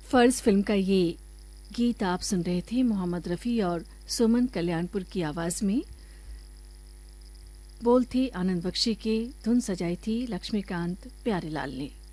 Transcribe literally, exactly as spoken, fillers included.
फर्ज फिल्म का ये गीत आप सुन रहे थे मोहम्मद रफ़ी और सुमन कल्याणपुर की आवाज में। बोल थे आनंद बख्शी के, धुन सजाई थी लक्ष्मीकांत प्यारेलाल ने।